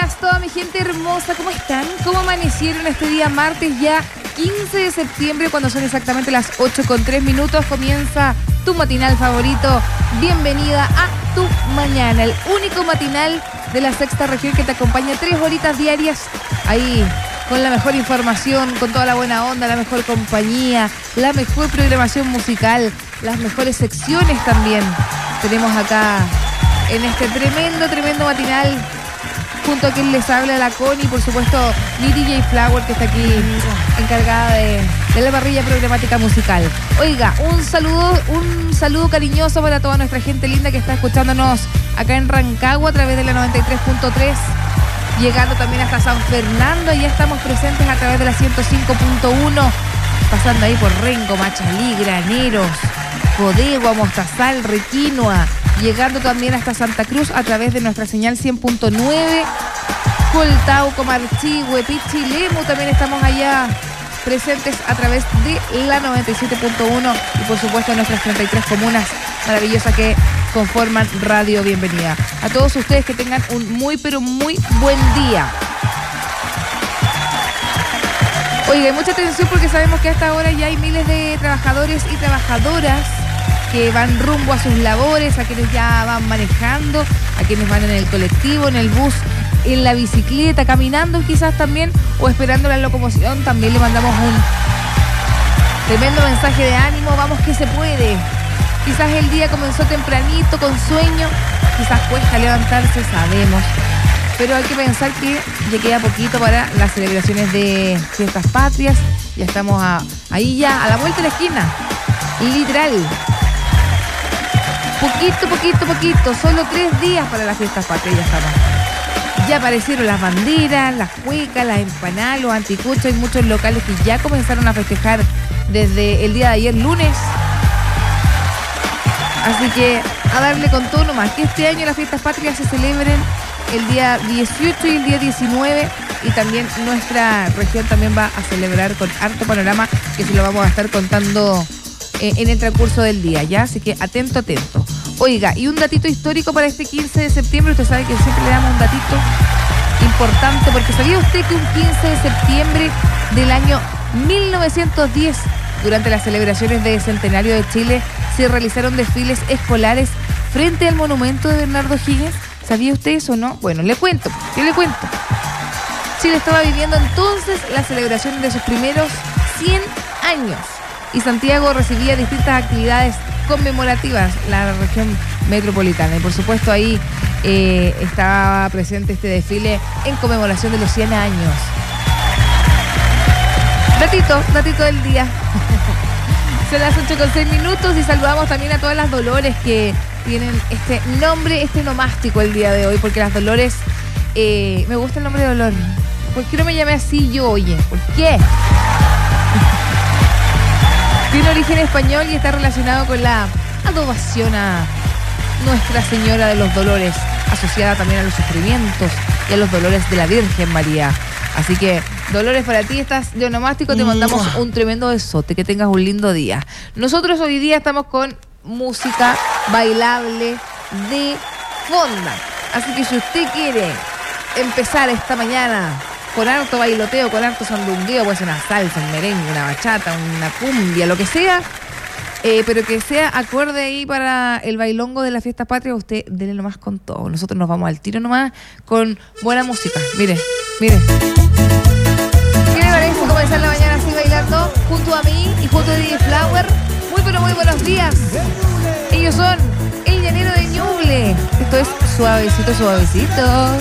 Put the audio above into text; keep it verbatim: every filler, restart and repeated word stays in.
días, toda mi gente hermosa, ¿cómo están? ¿Cómo amanecieron este día martes ya quince de septiembre, cuando son exactamente las ocho con tres minutos? Comienza tu matinal favorito. Bienvenida a Tu Mañana, el único matinal de la sexta región que te acompaña tres horitas diarias ahí, con la mejor información, con toda la buena onda, la mejor compañía, la mejor programación musical, las mejores secciones también. Tenemos acá en este tremendo, tremendo matinal, junto a quien les habla, la Connie, por supuesto, mi D J Flower, que está aquí encargada de, de la parrilla programática musical. Oiga, un saludo, un saludo cariñoso para toda nuestra gente linda que está escuchándonos acá en Rancagua a través de la noventa y tres punto tres, llegando también hasta San Fernando. Ya estamos presentes a través de la ciento cinco punto uno, pasando ahí por Rengo, Machalí, Graneros, Codegua, Mostazal, Requinoa, llegando también hasta Santa Cruz a través de nuestra señal cien punto nueve, Coltauco, Marchihue, Pichilemu, también estamos allá presentes a través de la noventa y siete punto uno y por supuesto nuestras treinta y tres comunas maravillosas que conforman Radio Bienvenida. A todos ustedes que tengan un muy pero muy buen día. Oiga, mucha atención porque sabemos que a esta hora ya hay miles de trabajadores y trabajadoras que van rumbo a sus labores, a quienes ya van manejando, a quienes van en el colectivo, en el bus, en la bicicleta, caminando quizás también, o esperando la locomoción. También le mandamos un tremendo mensaje de ánimo. Vamos que se puede. Quizás el día comenzó tempranito, con sueño, quizás cuesta levantarse, sabemos, pero hay que pensar que ya queda poquito para las celebraciones de fiestas patrias. Ya estamos a, ahí ya, a la vuelta de la esquina, literal. Poquito, poquito, poquito, solo tres días para las fiestas patrias ya estamos. Ya aparecieron las banderas, las cuecas, las empanadas, los anticuchos. Hay muchos locales que ya comenzaron a festejar desde el día de ayer, lunes. Así que a darle con todo nomás, que este año las fiestas patrias se celebren el día dieciocho y el día diecinueve, y también nuestra región también va a celebrar con harto panorama, que se lo vamos a estar contando eh, en el transcurso del día, ¿ya? Así que atento, atento. Oiga, y un datito histórico para este quince de septiembre, usted sabe que siempre le damos un datito importante, porque ¿sabía usted que un quince de septiembre del año mil novecientos diez, durante las celebraciones del Centenario de Chile, se realizaron desfiles escolares frente al monumento de Bernardo O'Higgins? ¿Sabía usted eso o no? Bueno, le cuento, yo le cuento. Chile estaba viviendo entonces la celebración de sus primeros cien años y Santiago recibía distintas actividades conmemorativas, la región metropolitana. Y por supuesto ahí eh, estaba presente este desfile en conmemoración de los cien años. Datito, datito del día. Son las ocho con seis minutos y saludamos también a todas las Dolores que tienen este nombre, este nomástico el día de hoy, porque las Dolores, eh, me gusta el nombre de Dolor. ¿Por qué no me llamé así yo, oye? ¿Por qué? Tiene origen español y está relacionado con la adoración a Nuestra Señora de los Dolores, asociada también a los sufrimientos y a los dolores de la Virgen María. Así que, Dolores, para ti estás de onomástico, te mandamos un tremendo besote, que tengas un lindo día. Nosotros hoy día estamos con música bailable de fonda. Así que si usted quiere empezar esta mañana con harto bailoteo, con harto sandungueo, puede ser una salsa, un merengue, una bachata, una cumbia, lo que sea, eh, pero que sea acorde ahí para el bailongo de la fiesta patria, usted dele nomás con todo. Nosotros nos vamos al tiro nomás con buena música. Mire, mire. ¿Qué le parece comenzar la mañana así bailando junto a mí y junto a D J Flower? Muy pero muy buenos días. Ellos son El Llanero de Ñuble. Esto es Suavecito, Suavecito.